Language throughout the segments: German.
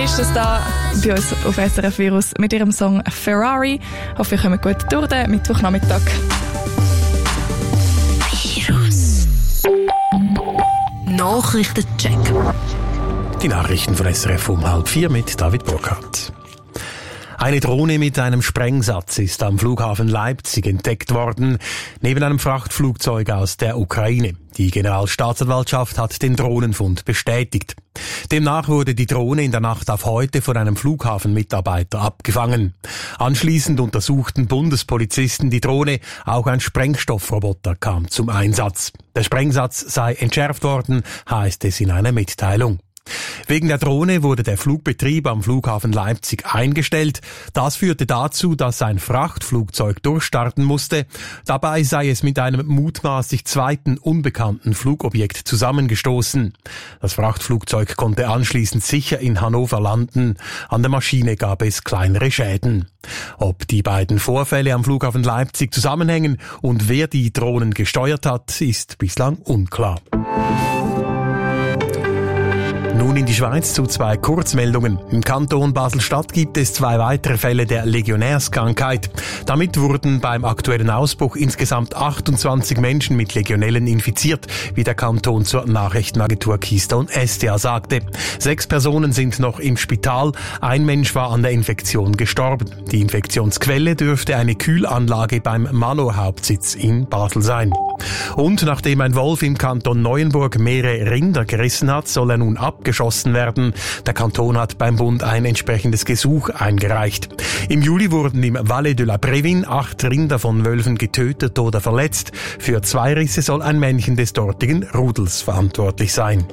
ist das da bei uns auf SRF Virus mit ihrem Song Ferrari. Ich hoffe, ihr kommt gut durch den Mittwochnachmittag. Virus. Nachrichtencheck. Die Nachrichten von SRF um 3:30 mit David Burkhardt. Eine Drohne mit einem Sprengsatz ist am Flughafen Leipzig entdeckt worden, neben einem Frachtflugzeug aus der Ukraine. Die Generalstaatsanwaltschaft hat den Drohnenfund bestätigt. Demnach wurde die Drohne in der Nacht auf heute von einem Flughafenmitarbeiter abgefangen. Anschließend untersuchten Bundespolizisten die Drohne, auch ein Sprengstoffroboter kam zum Einsatz. Der Sprengsatz sei entschärft worden, heißt es in einer Mitteilung. Wegen der Drohne wurde der Flugbetrieb am Flughafen Leipzig eingestellt. Das führte dazu, dass ein Frachtflugzeug durchstarten musste. Dabei sei es mit einem mutmaßlich zweiten unbekannten Flugobjekt zusammengestoßen. Das Frachtflugzeug konnte anschließend sicher in Hannover landen. An der Maschine gab es kleinere Schäden. Ob die beiden Vorfälle am Flughafen Leipzig zusammenhängen und wer die Drohnen gesteuert hat, ist bislang unklar. Nun in die Schweiz zu 2 Kurzmeldungen. Im Kanton Basel-Stadt gibt es 2 weitere Fälle der Legionärskrankheit. Damit wurden beim aktuellen Ausbruch insgesamt 28 Menschen mit Legionellen infiziert, wie der Kanton zur Nachrichtenagentur Keystone SDA sagte. 6 Personen sind noch im Spital. Ein Mensch war an der Infektion gestorben. Die Infektionsquelle dürfte eine Kühlanlage beim Mano-Hauptsitz in Basel sein. Und nachdem ein Wolf im Kanton Neuenburg mehrere Rinder gerissen hat, soll er nun abgeschossen werden. Der Kanton hat beim Bund ein entsprechendes Gesuch eingereicht. Im Juli wurden im Valais de la Brevin 8 Rinder von Wölfen getötet oder verletzt. Für 2 Risse soll ein Männchen des dortigen Rudels verantwortlich sein.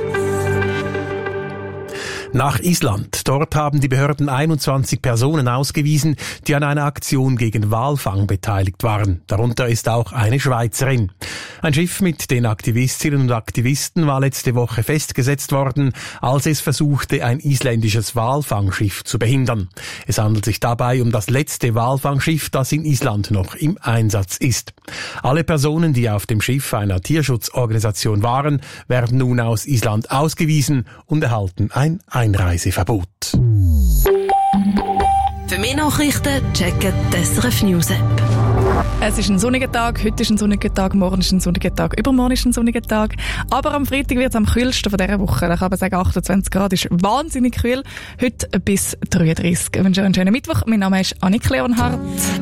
Nach Island. Dort haben die Behörden 21 Personen ausgewiesen, die an einer Aktion gegen Walfang beteiligt waren. Darunter ist auch eine Schweizerin. Ein Schiff mit den Aktivistinnen und Aktivisten war letzte Woche festgesetzt worden, als es versuchte, ein isländisches Walfangschiff zu behindern. Es handelt sich dabei um das letzte Walfangschiff, das in Island noch im Einsatz ist. Alle Personen, die auf dem Schiff einer Tierschutzorganisation waren, werden nun aus Island ausgewiesen und erhalten ein Einreiseverbot. Für mehr Nachrichten checken die SRF News App. Es ist ein sonniger Tag, heute ist ein sonniger Tag, morgen ist ein sonniger Tag, übermorgen ist ein sonniger Tag. Aber am Freitag wird es am kühlsten von dieser Woche. Ich kann aber sagen, 28 Grad ist wahnsinnig kühl. Heute bis 33. Ich wünsche euch einen schönen Mittwoch. Mein Name ist Annik Leonhardt.